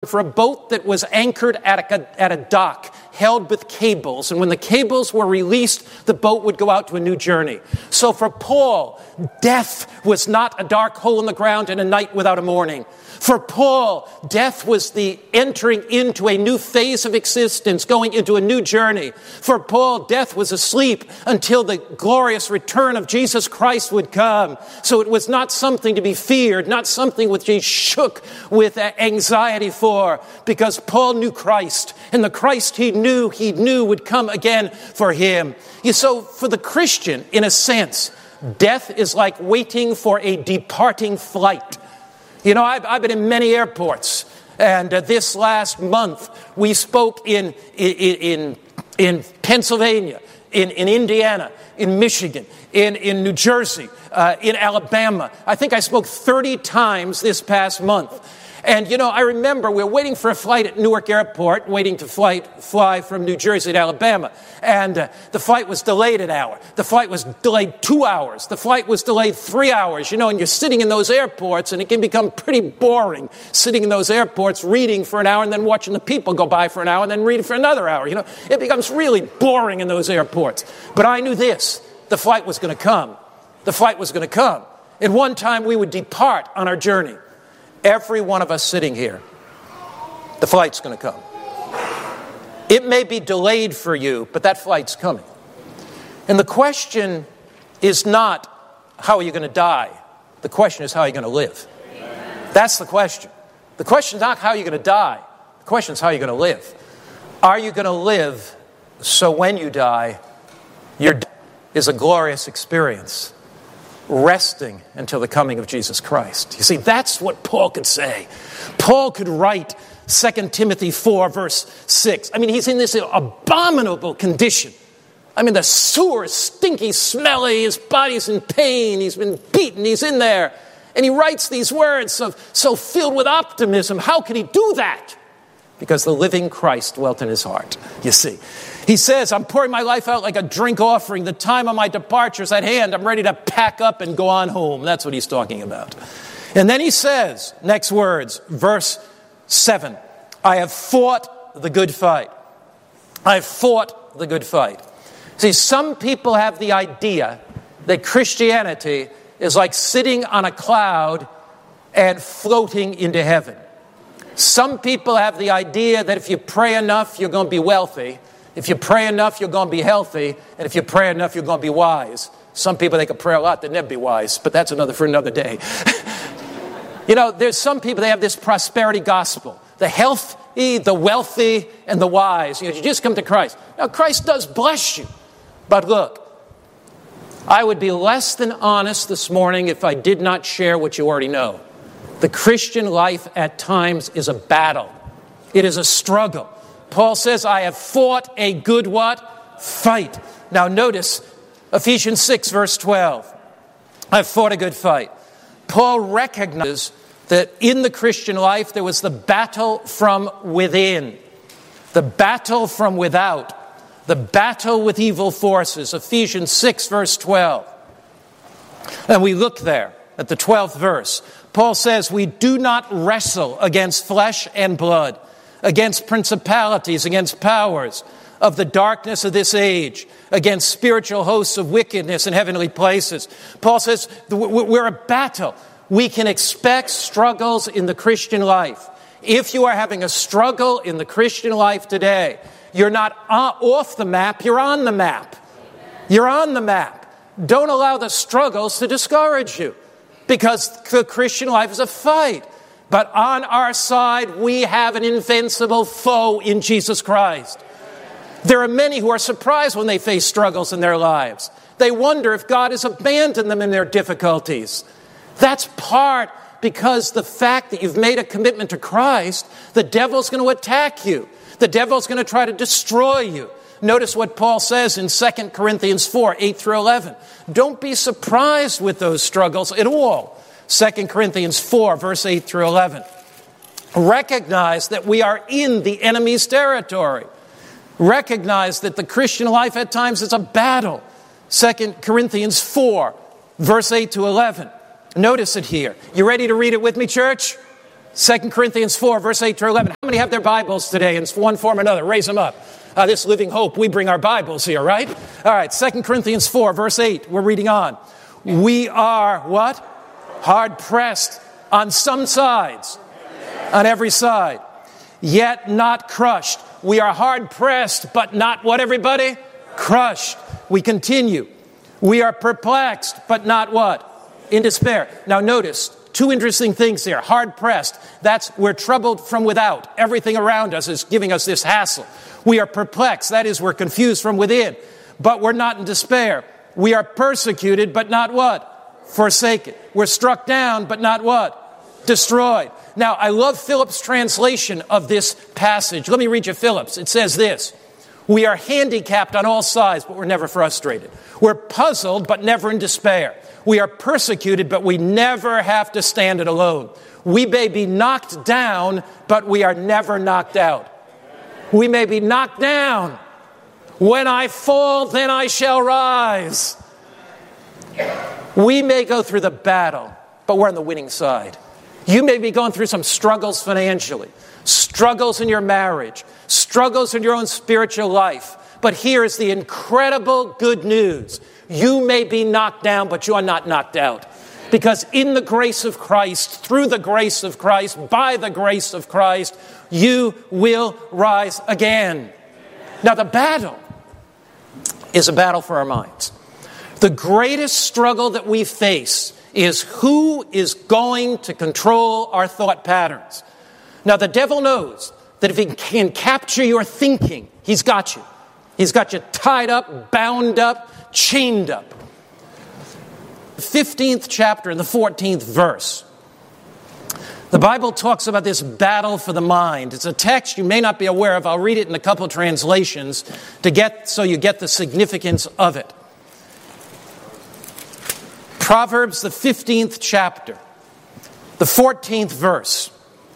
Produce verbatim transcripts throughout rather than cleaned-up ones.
for a boat that was anchored at a, at a dock, held with cables. And when the cables were released, the boat would go out to a new journey. So for Paul, death was not a dark hole in the ground and a night without a morning. For Paul, death was the entering into a new phase of existence, going into a new journey. For Paul, death was asleep until the glorious return of Jesus Christ would come. So it was not something to be feared, not something which he shook with anxiety for, because Paul knew Christ, and the Christ he knew, he knew would come again for him. So for the Christian, in a sense, death is like waiting for a departing flight. You know, I've, I've been in many airports, and uh, this last month we spoke in in in, in Pennsylvania, in, in Indiana, in Michigan, in, in New Jersey, uh, in Alabama. I think I spoke thirty times this past month. And, you know, I remember we were waiting for a flight at Newark Airport, waiting to flight, fly from New Jersey to Alabama. And uh, the flight was delayed an hour. The flight was delayed two hours. The flight was delayed three hours. You know, and you're sitting in those airports, and it can become pretty boring sitting in those airports, reading for an hour, and then watching the people go by for an hour, and then reading for another hour. You know, it becomes really boring in those airports. But I knew this. The flight was going to come. The flight was going to come. And one time we would depart on our journey. Every one of us sitting here, the flight's going to come. It may be delayed for you, but that flight's coming. And the question is not, how are you going to die? The question is, how are you going to live? That's the question. The question is not how you're going to die. The question is, how you're going to live. Are you going to live so when you die, your death is a glorious experience, resting until the coming of Jesus Christ? You see, that's what Paul could say. Paul could write Second Timothy four, verse six. I mean, he's in this abominable condition. I mean, the sewer is stinky, smelly, his body's in pain, he's been beaten, he's in there. And he writes these words so, so filled with optimism. How could he do that? Because the living Christ dwelt in his heart, you see. He says, I'm pouring my life out like a drink offering. The time of my departure is at hand. I'm ready to pack up and go on home. That's what he's talking about. And then he says, next words, verse seven, I have fought the good fight. I have fought the good fight. See, some people have the idea that Christianity is like sitting on a cloud and floating into heaven. Some people have the idea that if you pray enough, you're going to be wealthy. If you pray enough, you're going to be healthy. And if you pray enough, you're going to be wise. Some people, they can pray a lot, they'll never be wise. But that's another for another day. You know, there's some people, they have this prosperity gospel. The healthy, the wealthy, and the wise. You know, you just come to Christ. Now, Christ does bless you. But look, I would be less than honest this morning if I did not share what you already know. The Christian life at times is a battle. It is a struggle. Paul says, I have fought a good what? Fight. Now notice Ephesians six, verse twelve. I've fought a good fight. Paul recognizes that in the Christian life there was the battle from within, the battle from without, the battle with evil forces. Ephesians six, verse twelve. And we look there at the twelfth verse. Paul says, we do not wrestle against flesh and blood, against principalities, against powers of the darkness of this age, against spiritual hosts of wickedness in heavenly places. Paul says we're a battle. We can expect struggles in the Christian life. If you are having a struggle in the Christian life today, you're not off the map, you're on the map. You're on the map. Don't allow the struggles to discourage you, because the Christian life is a fight. But on our side, we have an invincible foe in Jesus Christ. There are many who are surprised when they face struggles in their lives. They wonder if God has abandoned them in their difficulties. That's part because the fact that you've made a commitment to Christ, the devil's going to attack you. The devil's going to try to destroy you. Notice what Paul says in Second Corinthians four, eight through eleven. Don't be surprised with those struggles at all. Second Corinthians four, verse eight through eleven. Recognize that we are in the enemy's territory. Recognize that the Christian life at times is a battle. Second Corinthians four, verse eight to eleven. Notice it here. You ready to read it with me, church? Second Corinthians four, verse eight to eleven. How many have their Bibles today in one form or another? Raise them up. Uh, this Living Hope, we bring our Bibles here, right? All right, Second Corinthians four, verse eight. We're reading on. We are what? Hard pressed on some sides, on every side, yet not crushed. We are hard pressed, but not what, everybody? Crushed. We continue. We are perplexed, but not what? In despair. Now notice, two interesting things here. Hard pressed. That's, we're troubled from without. Everything around us is giving us this hassle. We are perplexed. That is, we're confused from within. But we're not in despair. We are persecuted, but not what? Forsaken. We're struck down, but not what? Destroyed. Now, I love Phillips' translation of this passage. Let me read you Phillips. It says this. We are handicapped on all sides, but we're never frustrated. We're puzzled, but never in despair. We are persecuted, but we never have to stand it alone. We may be knocked down, but we are never knocked out. We may be knocked down. When I fall, then I shall rise. We may go through the battle, but we're on the winning side. You may be going through some struggles financially, struggles in your marriage, struggles in your own spiritual life. But here's the incredible good news. You may be knocked down, but you are not knocked out. Because in the grace of Christ, through the grace of Christ, by the grace of Christ, you will rise again. Now the battle is a battle for our minds. The greatest struggle that we face is who is going to control our thought patterns. Now the devil knows that if he can capture your thinking, he's got you. He's got you tied up, bound up, chained up. The fifteenth chapter and the fourteenth verse. The Bible talks about this battle for the mind. It's a text you may not be aware of. I'll read it in a couple translations to get so you get the significance of it. Proverbs, the fifteenth chapter, the fourteenth verse.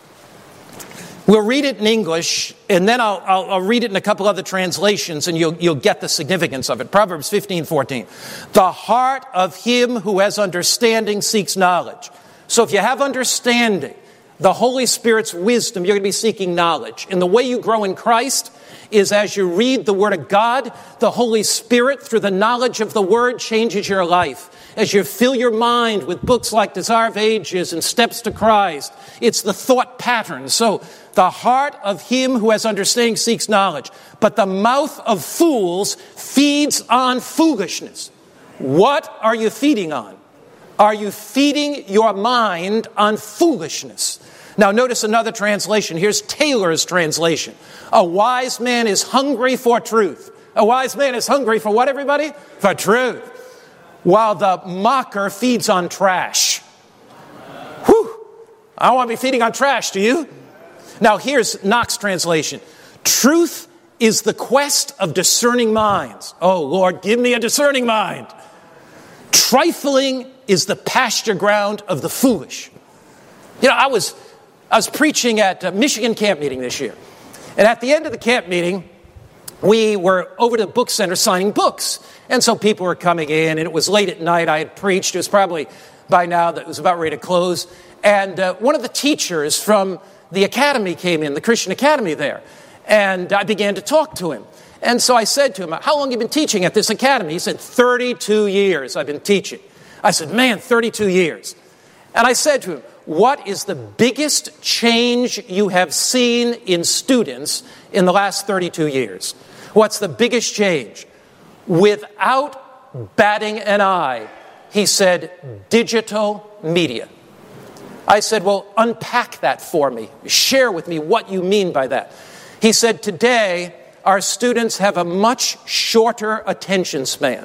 We'll read it in English, and then I'll, I'll, I'll read it in a couple other translations, and you'll, you'll get the significance of it. Proverbs fifteen fourteen. The heart of him who has understanding seeks knowledge. So if you have understanding, the Holy Spirit's wisdom, you're going to be seeking knowledge. And the way you grow in Christ is as you read the Word of God, the Holy Spirit, through the knowledge of the Word, changes your life. As you fill your mind with books like Desire of Ages and Steps to Christ, it's the thought pattern. So the heart of him who has understanding seeks knowledge, but the mouth of fools feeds on foolishness. What are you feeding on? Are you feeding your mind on foolishness? Now notice another translation. Here's Taylor's translation. A wise man is hungry for truth. A wise man is hungry for what, everybody? For truth. While the mocker feeds on trash. Whew! I don't want to be feeding on trash, do you? Now here's Knox translation. Truth is the quest of discerning minds. Oh, Lord, give me a discerning mind. Trifling is the pasture ground of the foolish. You know, I was I was preaching at a Michigan camp meeting this year. And at the end of the camp meeting, we were over to the book center signing books. And so people were coming in, and it was late at night. I had preached. It was probably by now that it was about ready to close. And uh, one of the teachers from the academy came in, the Christian academy there. And I began to talk to him. And so I said to him, how long have you been teaching at this academy? He said, thirty-two years I've been teaching. I said, man, thirty-two years. And I said to him, what is the biggest change you have seen in students in the last thirty-two years? What's the biggest change? Without batting an eye, he said, digital media. I said, well, unpack that for me. Share with me what you mean by that. He said, today, our students have a much shorter attention span.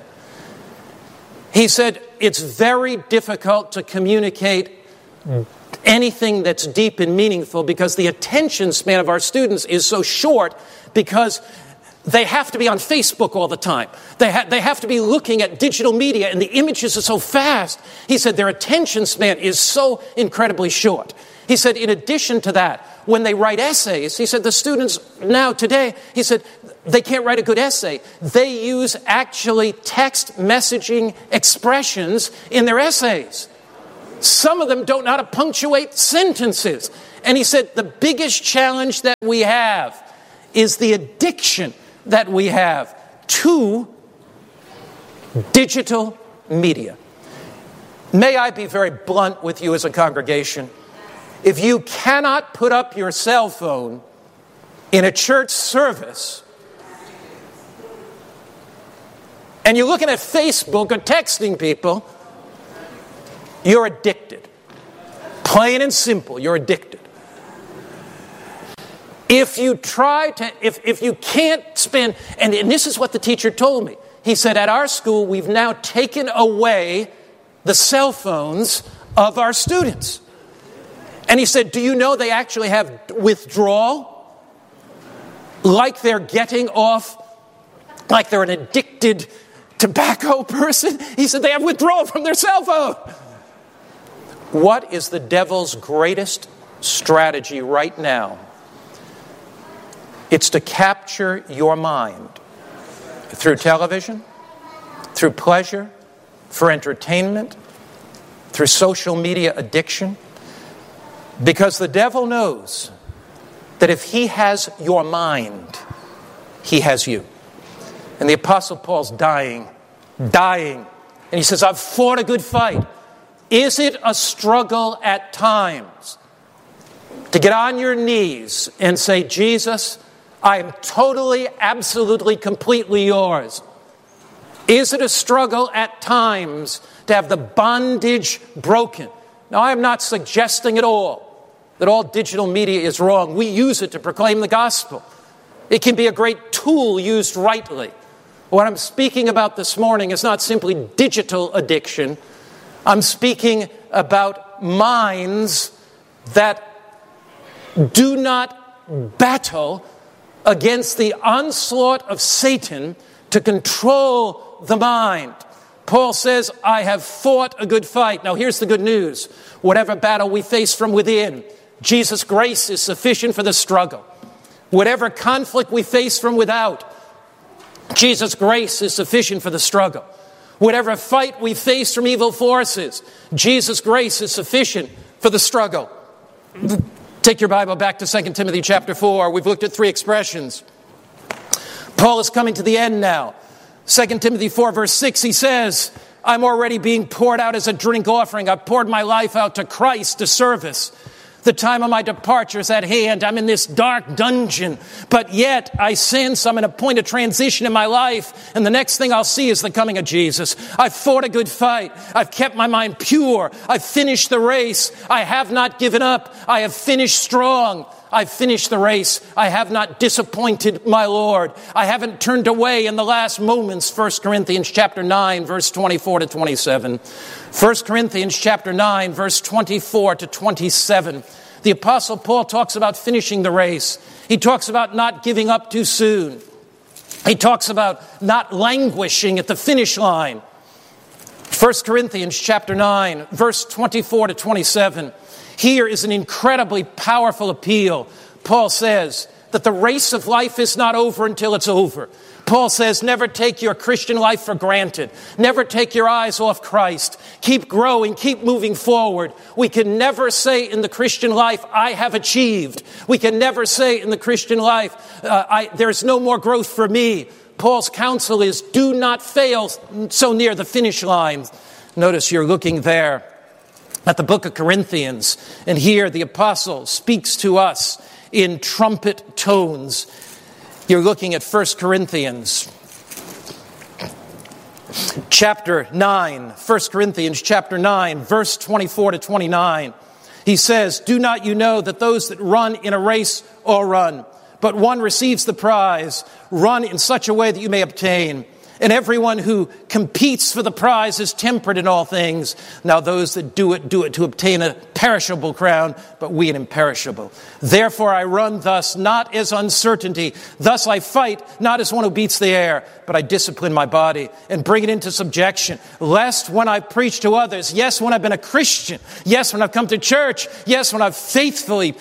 He said, it's very difficult to communicate anything that's deep and meaningful because the attention span of our students is so short because they have to be on Facebook all the time. They, ha- they have to be looking at digital media, and the images are so fast. He said their attention span is so incredibly short. He said, in addition to that, when they write essays, he said the students now today, he said, they can't write a good essay. They use actually text messaging expressions in their essays. Some of them don't know how to punctuate sentences. And he said the biggest challenge that we have is the addiction that we have to digital media. May I be very blunt with you as a congregation? If you cannot put up your cell phone in a church service, and you're looking at Facebook or texting people, you're addicted. Plain and simple, you're addicted. If you try to, if, if you can't spend, and, and this is what the teacher told me. He said, at our school, we've now taken away the cell phones of our students. And he said, do you know they actually have withdrawal? Like they're getting off, like they're an addicted tobacco person. He said they have withdrawal from their cell phone. What is the devil's greatest strategy right now? It's to capture your mind through television, through pleasure, for entertainment, through social media addiction. Because the devil knows that if he has your mind, he has you. And the Apostle Paul's dying, dying. And he says, I've fought a good fight. Is it a struggle at times to get on your knees and say, Jesus, I am totally, absolutely, completely yours? Is it a struggle at times to have the bondage broken? Now, I am not suggesting at all that all digital media is wrong. We use it to proclaim the gospel. It can be a great tool used rightly. What I'm speaking about this morning is not simply digital addiction. I'm speaking about minds that do not battle against the onslaught of Satan to control the mind. Paul says, I have fought a good fight. Now here's the good news. Whatever battle we face from within, Jesus' grace is sufficient for the struggle. Whatever conflict we face from without, Jesus' grace is sufficient for the struggle. Whatever fight we face from evil forces, Jesus' grace is sufficient for the struggle. Take your Bible back to Second Timothy chapter four. We've looked at three expressions. Paul is coming to the end now. Second Timothy four verse six, he says, I'm already being poured out as a drink offering. I've poured my life out to Christ to service. The time of my departure is at hand. I'm in this dark dungeon, but yet I sense I'm in a point of transition in my life, and the next thing I'll see is the coming of Jesus. I've fought a good fight. I've kept my mind pure. I've finished the race. I have not given up. I have finished strong. I've finished the race. I have not disappointed my Lord. I haven't turned away in the last moments. First Corinthians chapter nine, verse twenty-four to twenty-seven. First Corinthians chapter nine, verse twenty-four to twenty-seven. The Apostle Paul talks about finishing the race. He talks about not giving up too soon. He talks about not languishing at the finish line. First Corinthians chapter nine, verse twenty-four to twenty-seven. Here is an incredibly powerful appeal. Paul says that the race of life is not over until it's over. Paul says, never take your Christian life for granted. Never take your eyes off Christ. Keep growing, keep moving forward. We can never say in the Christian life, I have achieved. We can never say in the Christian life, uh, I, there's no more growth for me. Paul's counsel is, do not fail so near the finish line. Notice you're looking there at the book of Corinthians, and here the apostle speaks to us in trumpet tones. You're looking at First Corinthians chapter nine, First Corinthians chapter nine, verse twenty-four to twenty-nine. He says, do not you know that those that run in a race all run, but one receives the prize. Run in such a way that you may obtain. And everyone who competes for the prize is temperate in all things. Now those that do it, do it to obtain a perishable crown, but we an imperishable. Therefore I run thus, not as uncertainty. Thus I fight, not as one who beats the air, but I discipline my body and bring it into subjection, lest when I preach to others, yes, when I've been a Christian, yes, when I've come to church, yes, when I've faithfully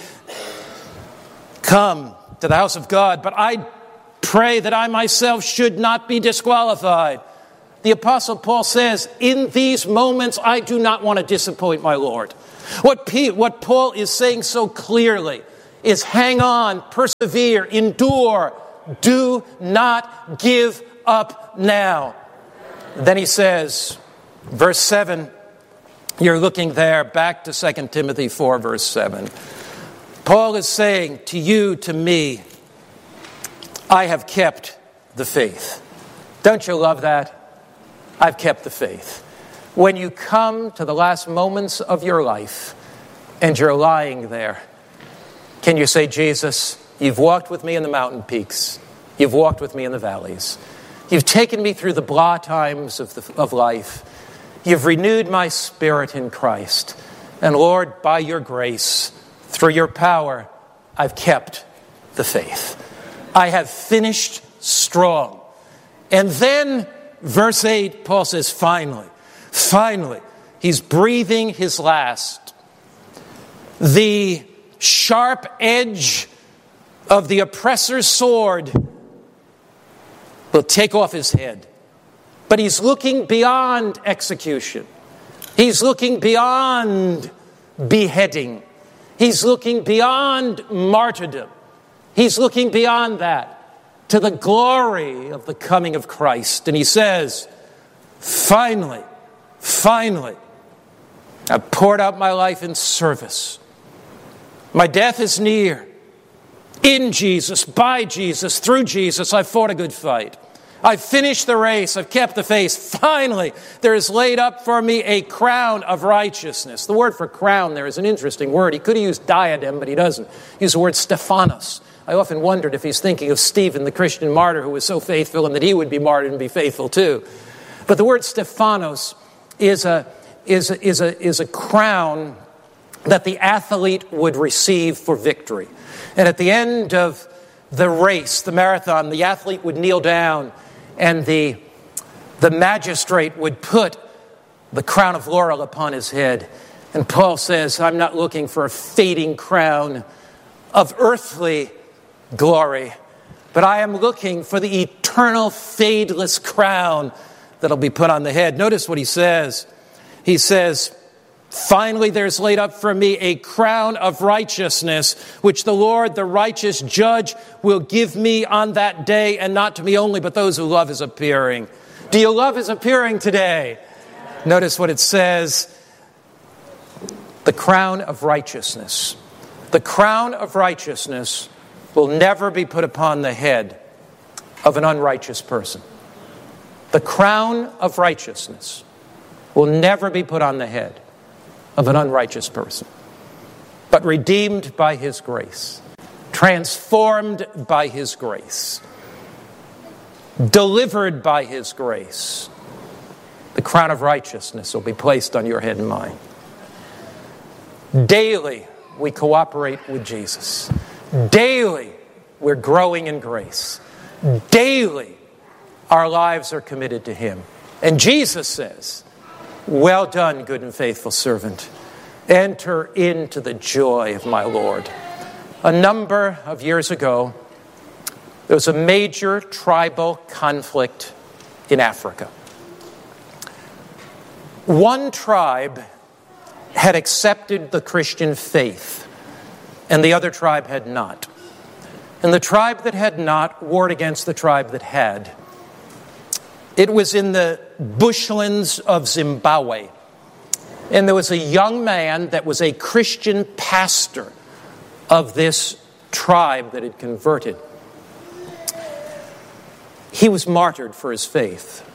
come to the house of God, but I pray that I myself should not be disqualified. the Apostle Paul says, in these moments, I do not want to disappoint my Lord. What, P- what Paul is saying so clearly is hang on, persevere, endure, do not give up now. Then he says, verse seven, you're looking there, back to Second Timothy four, verse seven. Paul is saying to you, to me, I have kept the faith. Don't you love that? I've kept the faith. When you come to the last moments of your life and you're lying there, can you say, Jesus, you've walked with me in the mountain peaks. You've walked with me in the valleys. You've taken me through the blah times of, the, of life. You've renewed my spirit in Christ. And Lord, by your grace, through your power, I've kept the faith. I have finished strong. And then, verse eight, Paul says, finally, finally, he's breathing his last. The sharp edge of the oppressor's sword will take off his head. But he's looking beyond execution. He's looking beyond beheading. He's looking beyond martyrdom. He's looking beyond that to the glory of the coming of Christ. And he says, finally, finally, I've poured out my life in service. My death is near. In Jesus, by Jesus, through Jesus, I've fought a good fight. I've finished the race. I've kept the faith. Finally, there is laid up for me a crown of righteousness. The word for crown there is an interesting word. He could have used diadem, but he doesn't. He used the word Stephanos. I often wondered if he's thinking of Stephen, the Christian martyr who was so faithful, and that he would be martyred and be faithful too. But the word Stephanos is a, is a, is a, is a crown that the athlete would receive for victory. And at the end of the race, the marathon, the athlete would kneel down and the, the magistrate would put the crown of laurel upon his head. And Paul says, I'm not looking for a fading crown of earthly glory, but I am looking for the eternal, fadeless crown that'll be put on the head. Notice what he says. He says, finally, there's laid up for me a crown of righteousness, which the Lord, the righteous judge, will give me on that day, and not to me only, but those who love his appearing. Do you love his appearing today? Notice what it says. The crown of righteousness. The crown of righteousness will never be put upon the head of an unrighteous person. The crown of righteousness will never be put on the head of an unrighteous person, but redeemed by his grace, transformed by his grace, delivered by his grace. The crown of righteousness will be placed on your head and mine. Daily, we cooperate with Jesus. Daily, we're growing in grace. Daily, our lives are committed to him. And Jesus says, well done, good and faithful servant. Enter into the joy of my Lord. A number of years ago, there was a major tribal conflict in Africa. One tribe had accepted the Christian faith, and the other tribe had not. And the tribe that had not warred against the tribe that had. It was in the bushlands of Zimbabwe. And there was a young man that was a Christian pastor of this tribe that had converted. He was martyred for his faith.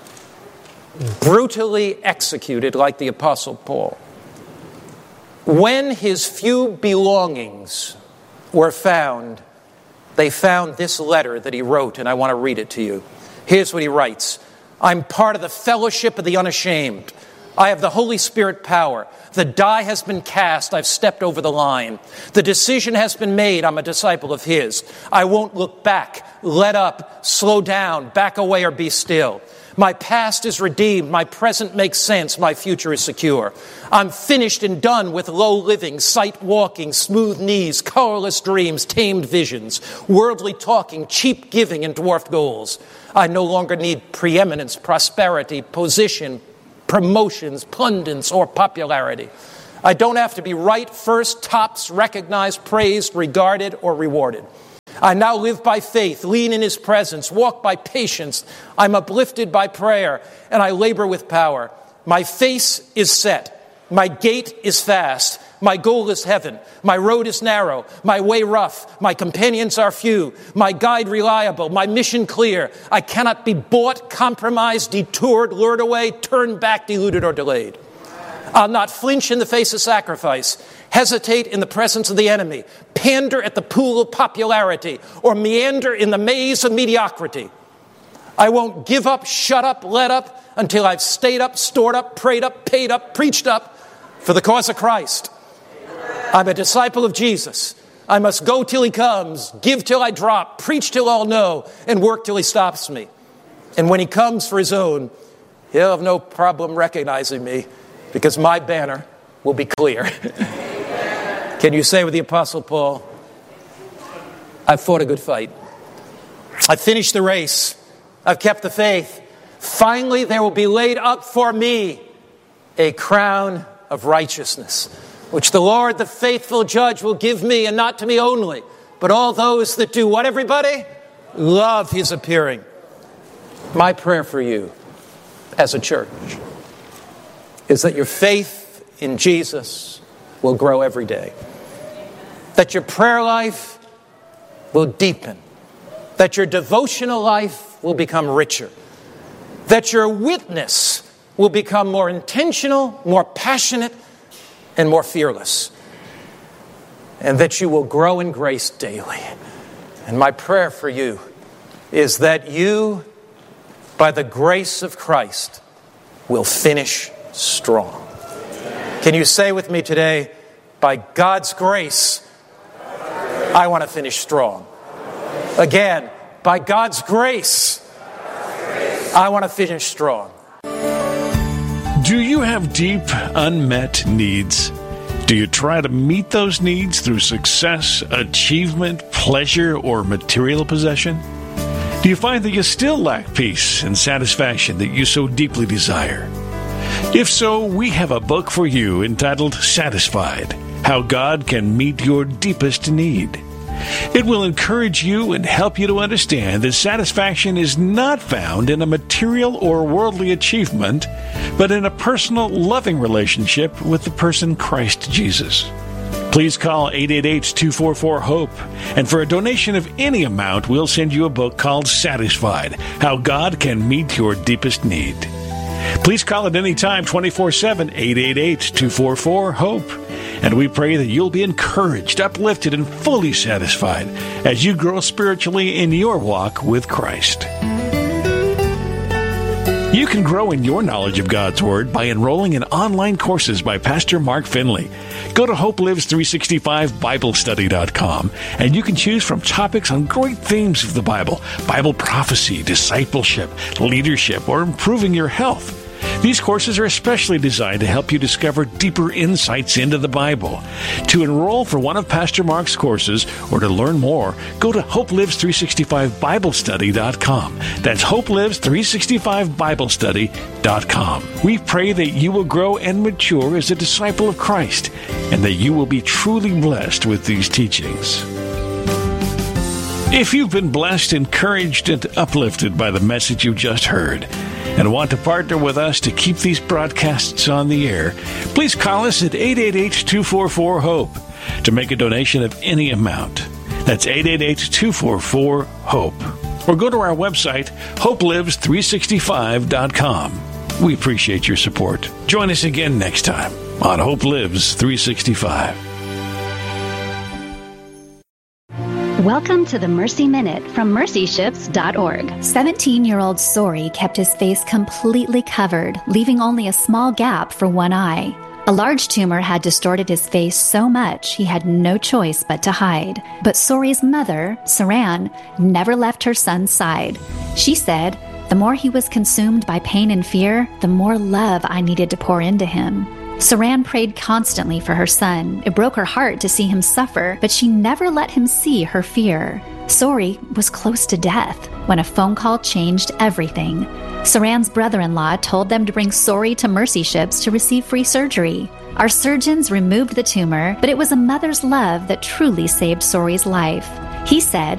Brutally executed like the Apostle Paul. When his few belongings were found, they found this letter that he wrote, and I want to read it to you. Here's what he writes. I'm part of the fellowship of the unashamed. I have the Holy Spirit power. The die has been cast. I've stepped over the line. The decision has been made. I'm a disciple of his. I won't look back, let up, slow down, back away, or be still. My past is redeemed. My present makes sense. My future is secure. I'm finished and done with low living, sight walking, smooth knees, colorless dreams, tamed visions, worldly talking, cheap giving, and dwarfed goals. I no longer need preeminence, prosperity, position, promotions, pundits, or popularity. I don't have to be right, first, tops, recognized, praised, regarded, or rewarded. I now live by faith, lean in His presence, walk by patience. I'm uplifted by prayer, and I labor with power. My face is set. My gait is fast. My goal is heaven. My road is narrow. My way rough. My companions are few. My guide reliable. My mission clear. I cannot be bought, compromised, detoured, lured away, turned back, deluded, or delayed. I'll not flinch in the face of sacrifice, hesitate in the presence of the enemy, pander at the pool of popularity, or meander in the maze of mediocrity. I won't give up, shut up, let up until I've stayed up, stored up, prayed up, paid up, preached up for the cause of Christ. I'm a disciple of Jesus. I must go till He comes, give till I drop, preach till all know, and work till He stops me. And when He comes for His own, He'll have no problem recognizing me, because my banner will be clear. Can you say with the Apostle Paul, I've fought a good fight. I've finished the race. I've kept the faith. Finally, there will be laid up for me a crown of righteousness, which the Lord, the faithful judge, will give me, and not to me only, but all those that do what, everybody? Love His appearing. My prayer for you as a church is that your faith in Jesus will grow every day. That your prayer life will deepen. That your devotional life will become richer. That your witness will become more intentional, more passionate, and more fearless. And that you will grow in grace daily. And my prayer for you is that you, by the grace of Christ, will finish strong. Can you say with me today, by God's grace, I want to finish strong. Again, by God's grace, I want to finish strong. Do you have deep, unmet needs? Do you try to meet those needs through success, achievement, pleasure, or material possession? Do you find that you still lack peace and satisfaction that you so deeply desire? If so, we have a book for you entitled Satisfied: How God Can Meet Your Deepest Need. It will encourage you and help you to understand that satisfaction is not found in a material or worldly achievement, but in a personal, loving relationship with the person Christ Jesus. Please call eight eight eight, two four four, HOPE, and for a donation of any amount, we'll send you a book called Satisfied: How God Can Meet Your Deepest Need. Please call at any time, twenty-four seven, eight eight eight, two four four, HOPE. And we pray that you'll be encouraged, uplifted, and fully satisfied as you grow spiritually in your walk with Christ. You can grow in your knowledge of God's Word by enrolling in online courses by Pastor Mark Finley. Go to Hope Lives three sixty-five Bible Study dot com, and you can choose from topics on great themes of the Bible: Bible prophecy, discipleship, leadership, or improving your health. These courses are especially designed to help you discover deeper insights into the Bible. To enroll for one of Pastor Mark's courses or to learn more, go to Hope Lives three sixty-five Bible Study dot com. That's Hope Lives three sixty-five Bible Study dot com. We pray that you will grow and mature as a disciple of Christ, and that you will be truly blessed with these teachings. If you've been blessed, encouraged, and uplifted by the message you just heard, and want to partner with us to keep these broadcasts on the air, please call us at eight eight eight, two four four, HOPE to make a donation of any amount. That's eight eight eight, two four four, HOPE. Or go to our website, Hope Lives three sixty-five dot com. We appreciate your support. Join us again next time on Hope Lives three sixty-five. Welcome to the Mercy Minute from mercy ships dot org. seventeen-year-old Sori kept his face completely covered, leaving only a small gap for one eye. A large tumor had distorted his face so much he had no choice but to hide. But Sori's mother, Saran, never left her son's side. She said, The more he was consumed by pain and fear, the more love I needed to pour into him. Saran prayed constantly for her son. It broke her heart to see him suffer, but she never let him see her fear. Sori was close to death when a phone call changed everything. Saran's brother-in-law told them to bring Sori to Mercy Ships to receive free surgery. Our surgeons removed the tumor, but it was a mother's love that truly saved Sori's life. He said,